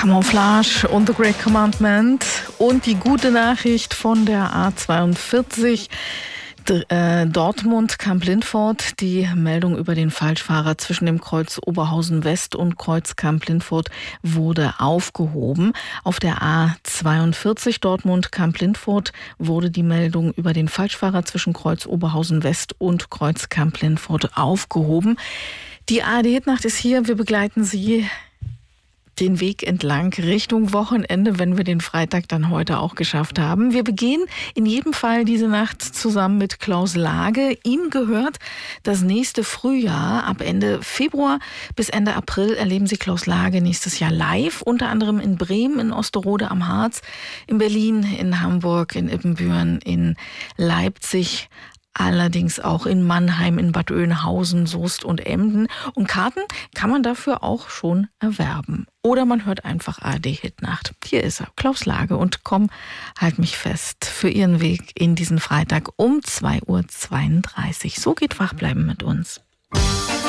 Camouflage und The Great Commandment und die gute Nachricht von der A42 Dortmund-Kamp-Lintfort. Die Meldung über den Falschfahrer zwischen dem Kreuz Oberhausen West und Kreuz Kamp-Lintfort wurde aufgehoben. Auf der A42 Dortmund-Kamp-Lintfort wurde die Meldung über den Falschfahrer zwischen Kreuz Oberhausen West und Kreuz Kamp-Lintfort aufgehoben. Die ARD-Hitnacht ist hier. Wir begleiten Sie den Weg entlang Richtung Wochenende, wenn wir den Freitag dann heute auch geschafft haben. Wir begehen in jedem Fall diese Nacht zusammen mit Klaus Lage. Ihm gehört das nächste Frühjahr. Ab Ende Februar bis Ende April erleben Sie Klaus Lage nächstes Jahr live, unter anderem in Bremen, in Osterode am Harz, in Berlin, in Hamburg, in Ibbenbüren, in Leipzig, allerdings auch in Mannheim, in Bad Oeynhausen, Soest und Emden. Und Karten kann man dafür auch schon erwerben. Oder man hört einfach ARD-Hitnacht. Hier ist er, Klaus Lage. Und komm, halt mich fest für Ihren Weg in diesen Freitag um 2:32 Uhr. So geht Wachbleiben mit uns.